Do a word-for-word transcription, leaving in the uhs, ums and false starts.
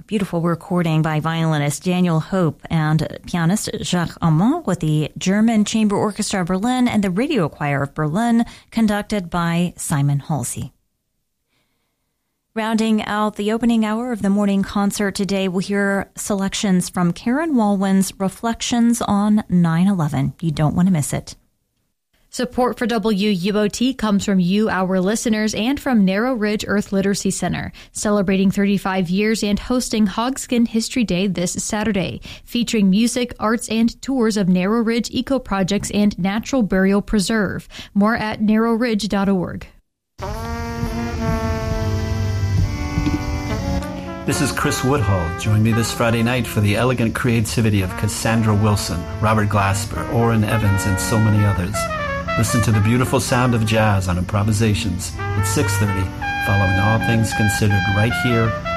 Beautiful recording by violinist Daniel Hope and pianist Jacques Amand with the German Chamber Orchestra of Berlin and the Radio Choir of Berlin, conducted by Simon Halsey. Rounding out the opening hour of the morning concert today, we'll hear selections from Karen Walwyn's Reflections on nine eleven. You don't want to miss it. Support for W U O T comes from you, our listeners, and from Narrow Ridge Earth Literacy Center, celebrating thirty-five years and hosting Hogskin History Day this Saturday, featuring music, arts, and tours of Narrow Ridge Eco Projects and Natural Burial Preserve. More at narrow ridge dot org. This is Chris Woodhull. Join me this Friday night for the elegant creativity of Cassandra Wilson, Robert Glasper, Orrin Evans, and so many others. Listen to the beautiful sound of jazz on Improvisations at six thirty, following All Things Considered right here